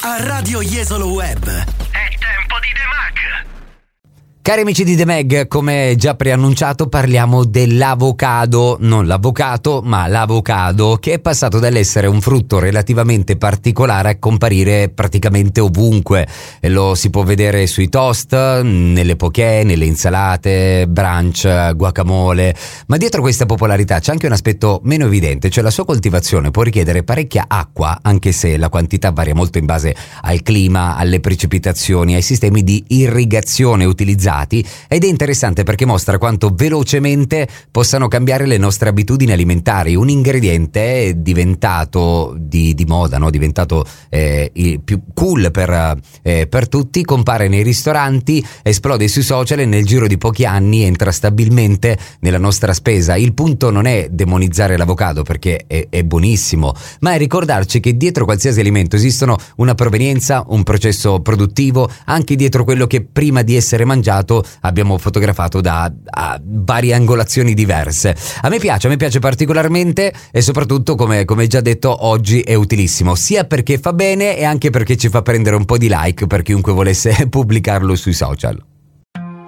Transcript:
a Radio Jesolo Web. È tempo di The Mag. Cari amici di The Mag, come già preannunciato parliamo dell'avocado, non l'avvocato ma l'avocado, che è passato dall'essere un frutto relativamente particolare a comparire praticamente ovunque. E lo si può vedere sui toast, nelle poké, nelle insalate, brunch, guacamole, ma dietro questa popolarità c'è anche un aspetto meno evidente, cioè la sua coltivazione può richiedere parecchia acqua, anche se la quantità varia molto in base al clima, alle precipitazioni, ai sistemi di irrigazione utilizzati. Ed è interessante perché mostra quanto velocemente possano cambiare le nostre abitudini alimentari. Un ingrediente è diventato di moda, no? Diventato più cool per tutti, compare nei ristoranti, esplode sui social e nel giro di pochi anni entra stabilmente nella nostra spesa. Il punto non è demonizzare l'avocado perché è buonissimo, ma è ricordarci che dietro qualsiasi alimento esistono una provenienza, un processo produttivo, anche dietro quello che prima di essere mangiato abbiamo fotografato da varie angolazioni diverse. A me piace particolarmente e soprattutto, come già detto, oggi è utilissimo, sia perché fa bene e anche perché ci fa prendere un po' di like per chiunque volesse pubblicarlo sui social.